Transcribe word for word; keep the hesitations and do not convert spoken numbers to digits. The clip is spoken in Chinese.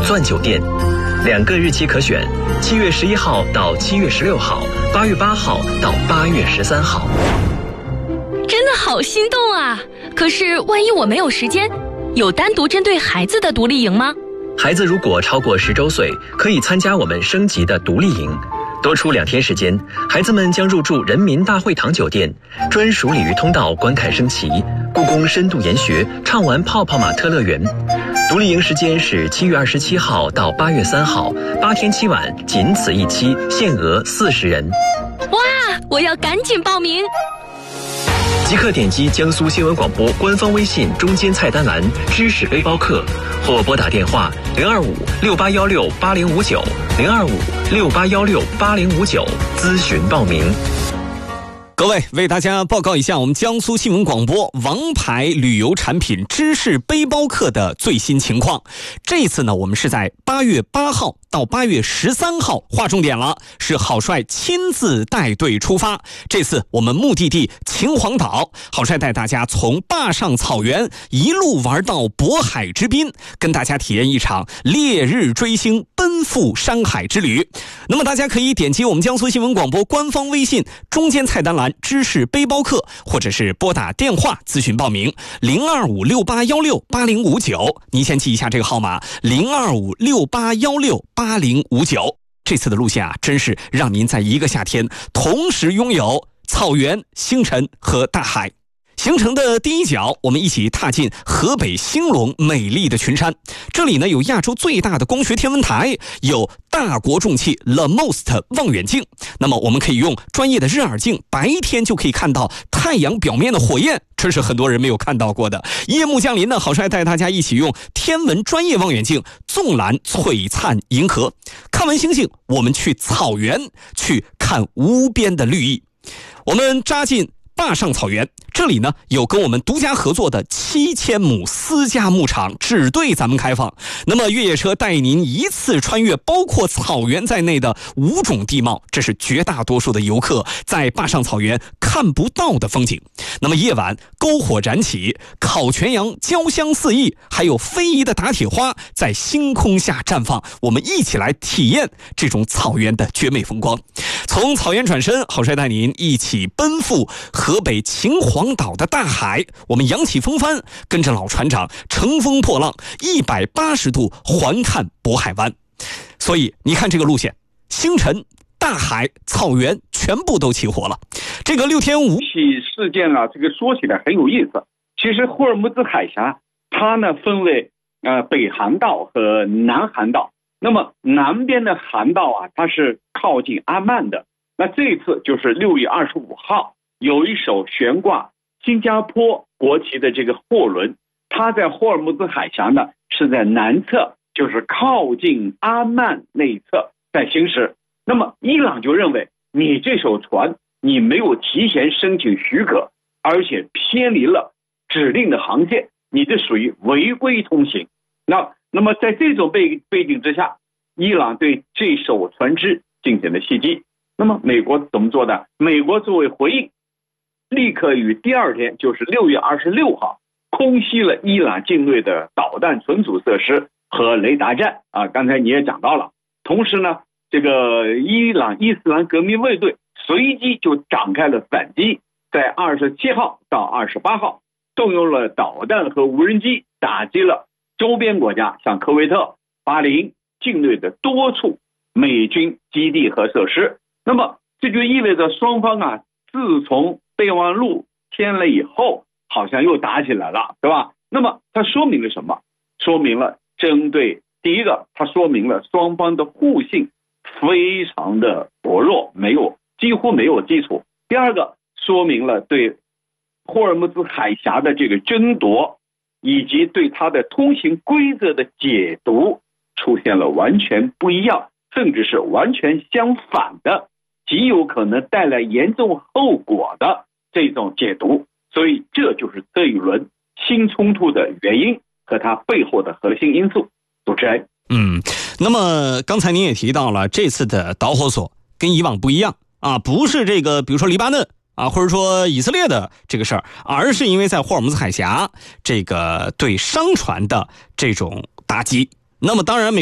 钻酒店，两个日期可选：七月十一号到七月十六号，八月八号到八月十三号。 真的好心动啊！可是万一我没有时间，有单独针对孩子的独立营吗？ 孩子如果超过十周岁，可以参加我们升级的独立营。多出两天时间，孩子们将入住人民大会堂酒店，专属鲤鱼通道观看升旗，故宫深度研学，畅玩泡泡玛特乐园。独立营时间是七月二十七号到八月三号，八天七晚，仅此一期，限额四十人。 哇，我要赶紧报名！ 即刻点击江苏新闻广播官方微信中间菜单栏知识背包客，或拨打电话零二五六八幺六八零五九零二五六八幺六八零五九咨询报名。 各位，为大家报告一下我们江苏新闻广播王牌旅游产品知识背包客的最新情况。这次呢，我们是在八月八号到八月十三号，划重点了，是郝帅亲自带队出发。这次我们目的地秦皇岛，郝帅带大家从坝上草原一路玩到渤海之滨，跟大家体验一场烈日追星奔赴山海之旅。那么大家可以点击我们江苏新闻广播官方微信中间菜单栏知识背包客，或者是拨打电话咨询报名零二五六八幺六八零五九，您先记一下这个号码零二五六八幺六八零五九。这次的路线啊，真是让您在一个夏天同时拥有草原、星辰和大海。行程的第一角，我们一起踏进河北兴隆美丽的群山。这里呢，有亚洲最大的光学天文台，有大国重器 The Most 望远镜。那么我们可以用专业的日耳镜，白天就可以看到太阳表面的火焰，这是很多人没有看到过的。夜幕降临呢，郝帅带大家一起用天文专业望远镜纵览璀璨银河。看完星星，我们去草原，去看无边的绿意。我们扎进坝上草原，这里呢有跟我们独家合作的七千亩私家牧场，只对咱们开放。那么越野车带您一次穿越包括草原在内的五种地貌，这是绝大多数的游客在坝上草原看不到的风景。那么夜晚篝火燃起，烤全羊焦香四溢，还有非遗的打铁花在星空下绽放，我们一起来体验这种草原的绝美风光。从草原转身，郝帅带您一起奔赴河北秦皇岛的大海，我们扬起风帆，跟着老船长乘风破浪，一百八十度环看渤海湾。所以你看这个路线，星辰、大海、草原全部都齐活了。这个六天五起事件啊，这个说起来很有意思。其实霍尔木兹海峡它呢分为呃北航道和南航道。那么南边的航道啊，它是靠近阿曼的。那这一次就是六月二十五号，有一艘悬挂新加坡国旗的这个货轮，它在霍尔木兹海峡呢是在南侧，就是靠近阿曼那一侧在行驶。那么伊朗就认为你这艘船你没有提前申请许可，而且偏离了指定的航线，你这属于违规通行。那那么在这种背背景之下，伊朗对这艘船只进行了袭击。那么美国怎么做的？美国作为回应，立刻于第二天，就是六月二十六号，空袭了伊朗境内的导弹存储设施和雷达站啊。刚才你也讲到了。同时呢，这个伊朗伊斯兰革命卫队随即就展开了反击，在二十七号到二十八号，动用了导弹和无人机，打击了周边国家，像科威特、巴林境内的多处美军基地和设施。那么这就意味着双方啊，自从备忘录签了以后，好像又打起来了，对吧？那么它说明了什么？说明了针对第一个，它说明了双方的互信非常的薄弱，没有几乎没有基础。第二个，说明了对霍尔木兹海峡的这个争夺以及对它的通行规则的解读出现了完全不一样，甚至是完全相反的，极有可能带来严重后果的这种解读。所以这就是这一轮新冲突的原因和它背后的核心因素。主持人， 嗯，那么刚才您也提到了，这次的导火索跟以往不一样啊，不是这个比如说黎巴嫩啊，或者说以色列的这个事儿，而是因为在霍尔木兹海峡这个对商船的这种打击。那么当然美